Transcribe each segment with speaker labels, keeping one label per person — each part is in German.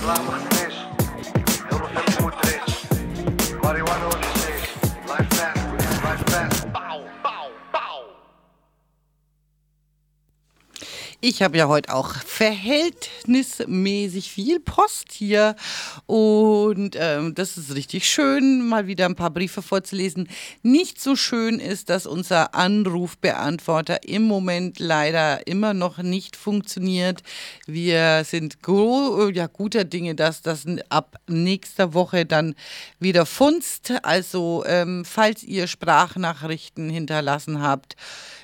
Speaker 1: lá me reconheço. Ele não fez muito triste. Marihuana onde esteja. Life fast. Pau, pau, pau.
Speaker 2: Ich habe ja heute auch verhältnismäßig viel Post hier und das ist richtig schön, mal wieder ein paar Briefe vorzulesen. Nicht so schön ist, dass unser Anrufbeantworter im Moment leider immer noch nicht funktioniert. Wir sind guter Dinge, dass das ab nächster Woche dann wieder funzt. Also falls ihr Sprachnachrichten hinterlassen habt,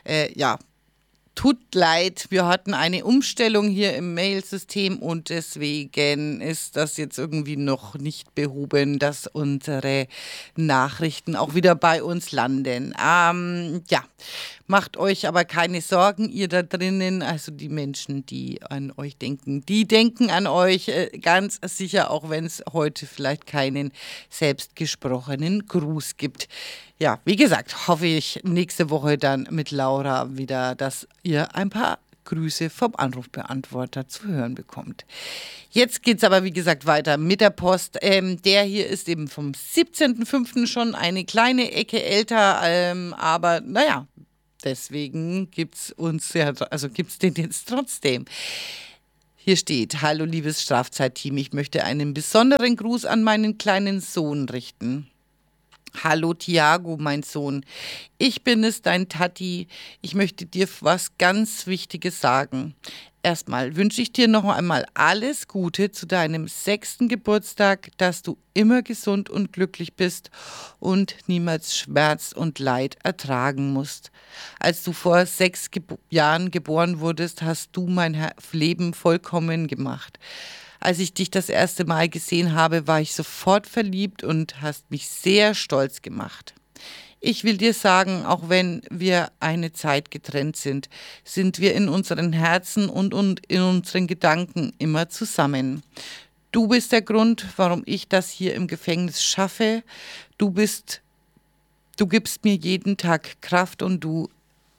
Speaker 2: tut leid, wir hatten eine Umstellung hier im Mailsystem und deswegen ist das jetzt irgendwie noch nicht behoben, dass unsere Nachrichten auch wieder bei uns landen. Macht euch aber keine Sorgen, ihr da drinnen, also die Menschen, die an euch denken, die denken an euch ganz sicher, auch wenn es heute vielleicht keinen selbstgesprochenen Gruß gibt. Ja, wie gesagt, hoffe ich nächste Woche dann mit Laura wieder, dass ihr ein paar Grüße vom Anrufbeantworter zu hören bekommt. Jetzt geht's aber, wie gesagt, weiter mit der Post. Der hier ist eben vom 17.05. schon eine kleine Ecke älter, aber naja, deswegen gibt's den jetzt trotzdem. Hier steht: Hallo liebes Strafzeitteam, ich möchte einen besonderen Gruß an meinen kleinen Sohn richten. Hallo Tiago, mein Sohn. Ich bin es, dein Tati. Ich möchte dir was ganz Wichtiges sagen. Erstmal wünsche ich dir noch einmal alles Gute zu deinem 6. Geburtstag, dass du immer gesund und glücklich bist und niemals Schmerz und Leid ertragen musst. Als du vor 6 Jahren geboren wurdest, hast du mein Leben vollkommen gemacht. Als ich dich das erste Mal gesehen habe, war ich sofort verliebt und hast mich sehr stolz gemacht. Ich will dir sagen, auch wenn wir eine Zeit getrennt sind, sind wir in unseren Herzen und in unseren Gedanken immer zusammen. Du bist der Grund, warum ich das hier im Gefängnis schaffe. Du gibst mir jeden Tag Kraft und du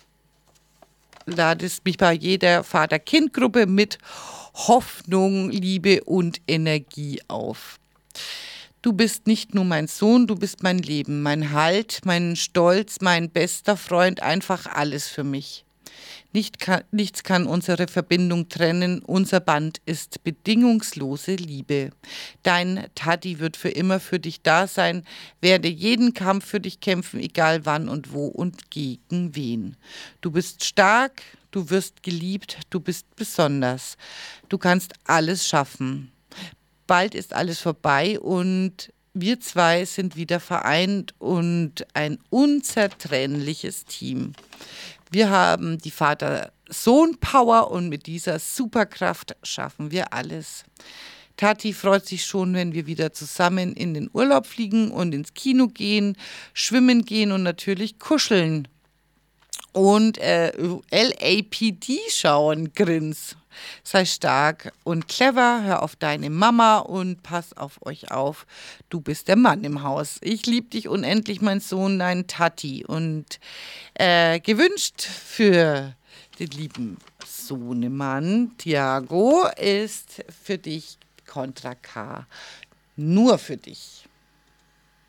Speaker 2: ladest mich bei jeder Vater-Kind-Gruppe mit Hoffnung, Liebe und Energie auf. Du bist nicht nur mein Sohn, du bist mein Leben, mein Halt, mein Stolz, mein bester Freund, einfach alles für mich. Nichts kann unsere Verbindung trennen, unser Band ist bedingungslose Liebe. Dein Tati wird für immer für dich da sein, werde jeden Kampf für dich kämpfen, egal wann und wo und gegen wen. Du bist stark, du wirst geliebt, du bist besonders. Du kannst alles schaffen. Bald ist alles vorbei und wir zwei sind wieder vereint und ein unzertrennliches Team. Wir haben die Vater-Sohn-Power und mit dieser Superkraft schaffen wir alles. Tati freut sich schon, wenn wir wieder zusammen in den Urlaub fliegen und ins Kino gehen, schwimmen gehen und natürlich kuscheln. Und LAPD schauen, grins. Sei stark und clever, hör auf deine Mama und pass auf euch auf. Du bist der Mann im Haus. Ich liebe dich unendlich, mein Sohn, dein Tati. Und gewünscht für den lieben Sohnemann Tiago ist für dich Contra K. Nur für dich.